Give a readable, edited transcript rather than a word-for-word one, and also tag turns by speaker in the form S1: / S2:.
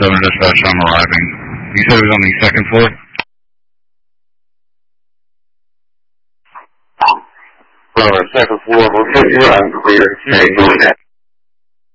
S1: Southern Dispatch, I'm arriving. You said it was on the second floor?
S2: Second floor, we'll get you on clear.